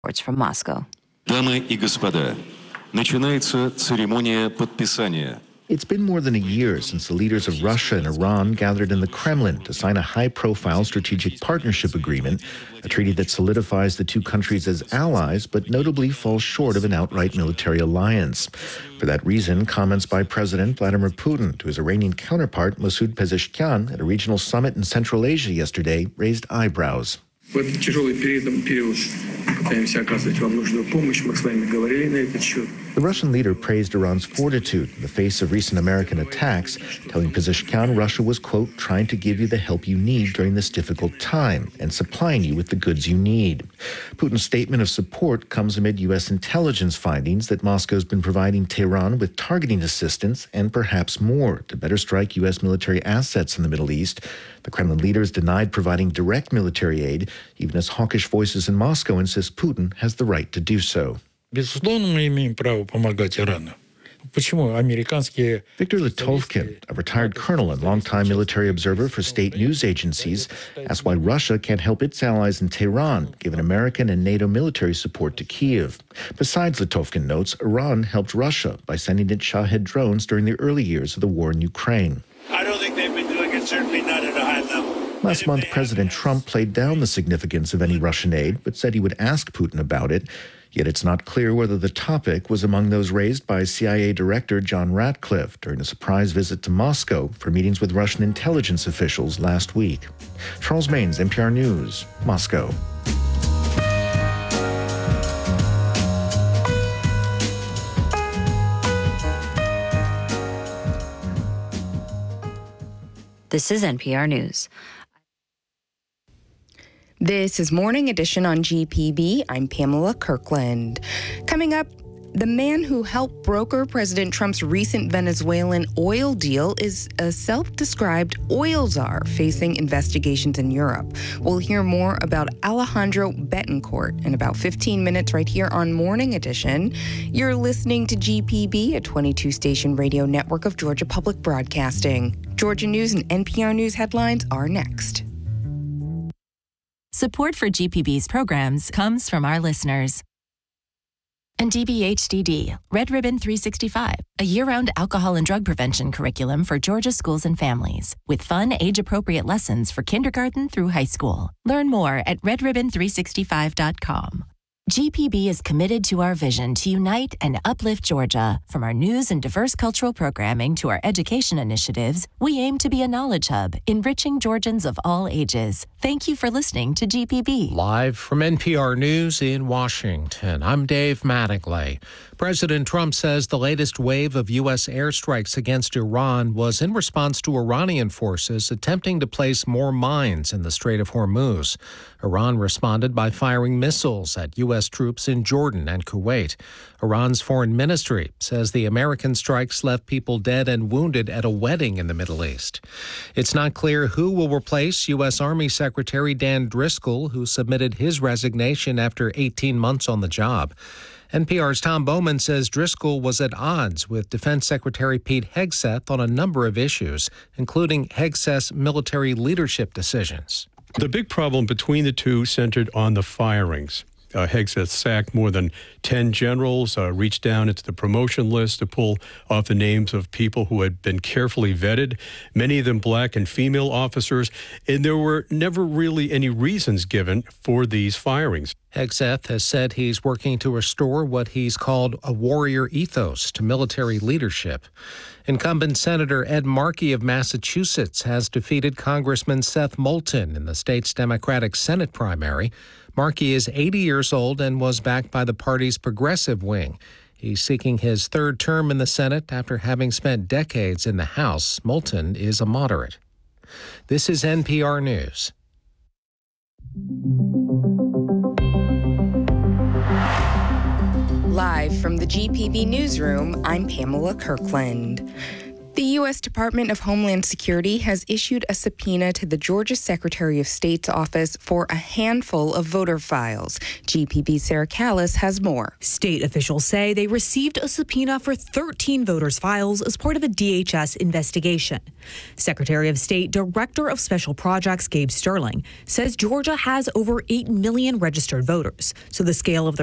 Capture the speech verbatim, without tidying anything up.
Reports from Moscow. Дамы и господа, начинается церемония подписания. It's been more than a year since the leaders of Russia and Iran gathered in the Kremlin to sign a high-profile strategic partnership agreement, a treaty that solidifies the two countries as allies, but notably falls short of an outright military alliance. For that reason, comments by President Vladimir Putin to his Iranian counterpart Masoud Pezeshkian at a regional summit in Central Asia yesterday raised eyebrows. В этот тяжелый период, период пытаемся оказывать вам нужную помощь. Мы с вами говорили на этот счет. The Russian leader praised Iran's fortitude in the face of recent American attacks, telling Pezeshkian Russia was, quote, trying to give you the help you need during this difficult time and supplying you with the goods you need. Putin's statement of support comes amid U S intelligence findings that Moscow's been providing Tehran with targeting assistance and perhaps more to better strike U S military assets in the Middle East. The Kremlin leaders denied providing direct military aid, even as hawkish voices in Moscow insist Putin has the right to do so. Безусловно, мы имеем право помогать Ирану. Почему американские... Viktor Litovkin, a retired colonel and longtime military observer for state news agencies, asked why Russia can't help its allies in Tehran, given American and NATO military support to Kyiv. Besides, Litovkin notes, Iran helped Russia by sending it Shahed drones during the early years of the war in Ukraine. I don't think they've been doing it, certainly not at a high level. Last month, President Trump played down the significance of any Russian aid, but said he would ask Putin about it. Yet it's not clear whether the topic was among those raised by C I A Director John Ratcliffe during a surprise visit to Moscow for meetings with Russian intelligence officials last week. Charles Maynes, N P R News, Moscow. This is N P R News. This is Morning Edition on G P B. I'm Pamela Kirkland. Coming up, the man who helped broker President Trump's recent Venezuelan oil deal is a self-described oil czar facing investigations in Europe. We'll hear more about Alejandro Betancourt in about fifteen minutes right here on Morning Edition. You're listening to G P B, a twenty-two station radio network of Georgia Public Broadcasting. Georgia News and N P R News headlines are next. Support for G P B's programs comes from our listeners. And D B H D D, Red Ribbon three sixty-five, a year-round alcohol and drug prevention curriculum for Georgia schools and families, with fun, age-appropriate lessons for kindergarten through high school. Learn more at red ribbon three sixty-five dot com. G P B is committed to our vision to unite and uplift Georgia. From our news and diverse cultural programming to our education initiatives, we aim to be a knowledge hub, enriching Georgians of all ages. Thank you for listening to G P B. Live from N P R News in Washington, I'm Dave Mattingly. President Trump says the latest wave of U S airstrikes against Iran was in response to Iranian forces attempting to place more mines in the Strait of Hormuz. Iran responded by firing missiles at U S troops in Jordan and Kuwait. Iran's foreign ministry says the American strikes left people dead and wounded at a wedding in the Middle East. It's not clear who will replace U S Army Secretary Dan Driscoll, who submitted his resignation after eighteen months on the job. N P R's Tom Bowman says Driscoll was at odds with Defense Secretary Pete Hegseth on a number of issues, including Hegseth's military leadership decisions. The big problem between the two centered on the firings. Uh, Hegseth sacked more than ten generals, uh, reached down into the promotion list to pull off the names of people who had been carefully vetted, many of them black and female officers, and there were never really any reasons given for these firings. Hegseth has said he's working to restore what he's called a warrior ethos to military leadership. Incumbent Senator Ed Markey of Massachusetts has defeated Congressman Seth Moulton in the state's Democratic Senate primary. Markey is eighty years old and was backed by the party's progressive wing. He's seeking his third term in the Senate after having spent decades in the House. Moulton is a moderate. This is N P R News. Live from the G P B newsroom, I'm Pamela Kirkland. The U S Department of Homeland Security has issued a subpoena to the Georgia Secretary of State's office for a handful of voter files. G P B's Sarah Callis has more. State officials say they received a subpoena for thirteen voters' files as part of a D H S investigation. Secretary of State Director of Special Projects Gabe Sterling says Georgia has over eight million registered voters, so the scale of the